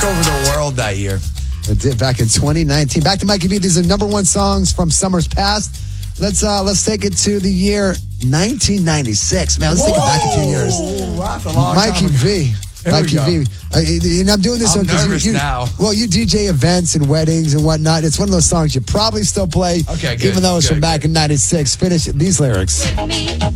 over the world that year. It did back in 2019. Back to Mikey V. These are number one songs from summers past. Let's take it to the year 1996. Man, let's take it back a few years. That's a long Mikey time ago. V. Mikey V. And I'm doing this I'm because nervous now. Well, you DJ events and weddings and whatnot. It's one of those songs you probably still play, Okay, good, even though it's good, from back in '96. Finish these lyrics.